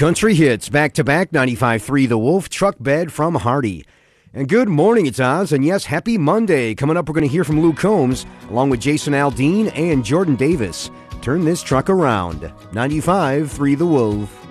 country hits, back-to-back, 95.3 The Wolf, Truck Bed from Hardy. And good morning, it's Oz, and yes, happy Monday. Coming up, we're going to hear from Luke Combs, along with Jason Aldean and Jordan Davis. Turn this truck around. 95.3 The Wolf.